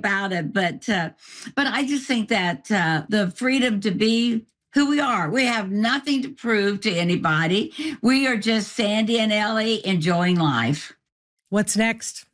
about it. But I just think that the freedom to be who we are. We have nothing to prove to anybody. We are just Sandy and Ellie enjoying life. What's next?